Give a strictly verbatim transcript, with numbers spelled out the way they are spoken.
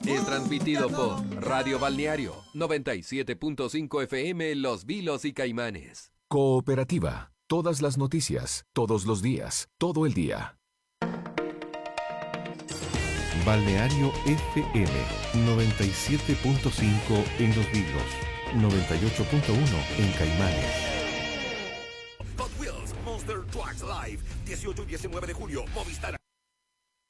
Es transmitido por Radio Balneario noventa y siete punto cinco F M Los Vilos y Caimanes. Cooperativa. Todas las noticias, todos los días, todo el día. Balneario F M noventa y siete punto cinco en Los Vilos, noventa y ocho punto uno en Caimanes. Hot Wheels Monster Trucks Live, dieciocho y diecinueve de julio, Movistar